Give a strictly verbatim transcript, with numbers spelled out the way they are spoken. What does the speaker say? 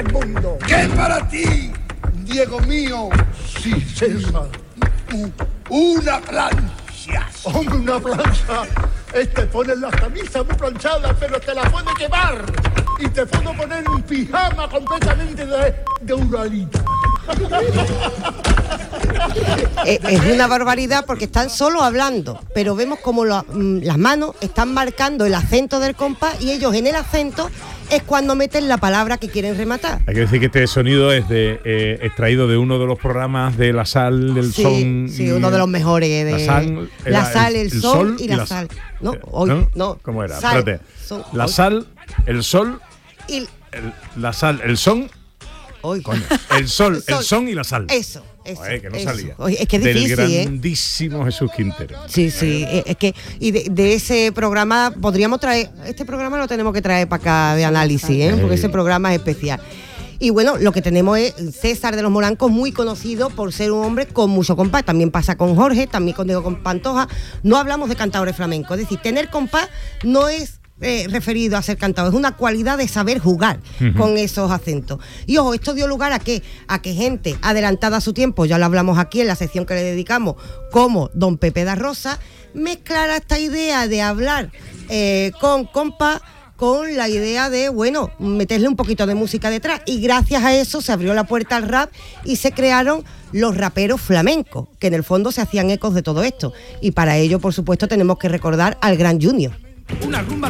el mundo. ¿Qué para ti? Diego mío, sí, César. Una plancha. Hombre, una plancha. Este pone las camisas muy planchadas, pero te la puede quemar. Y te puedo poner un pijama completamente de, de uralita. Es, es una barbaridad porque están solo hablando, pero vemos como la, las manos están marcando el acento del compás y ellos en el acento es cuando meten la palabra que quieren rematar. Hay que decir que este sonido es de, eh, extraído de uno de los programas de La Sal, del sí, Son. Sí, uno de los mejores. De, la Sal, la el, sal el, el Sol y, y la, la Sal. No, hoy, ¿no? no. ¿Cómo era? Sal, Espérate. son, la hoy. Sal, el Sol, y el, la Sal, el Son. Hoy. Coño, el sol, el, sol, el Son y la Sal. Eso. Eso, Oye, que no eso. salía. Oye, es que es difícil, del ¿eh? grandísimo Jesús Quintero. Sí, sí, es que y de, de ese programa podríamos traer, este programa lo tenemos que traer para acá de análisis, ¿eh? Porque ese programa es especial. Y bueno, lo que tenemos es César de los Morancos, muy conocido por ser un hombre con mucho compás. También pasa con Jorge, también con Diego Pantoja. No hablamos de cantadores flamencos, es decir, tener compás no es Eh, referido a ser cantado, es una cualidad de saber jugar uh-huh. con esos acentos. Y ojo, esto dio lugar a que a que gente adelantada a su tiempo, ya lo hablamos aquí en la sección que le dedicamos, como don Pepe da Rosa, mezclara esta idea de hablar eh, con compás con la idea de, bueno, meterle un poquito de música detrás, y gracias a eso se abrió la puerta al rap y se crearon los raperos flamencos, que en el fondo se hacían ecos de todo esto, y para ello, por supuesto, tenemos que recordar al gran Junior. Una rumba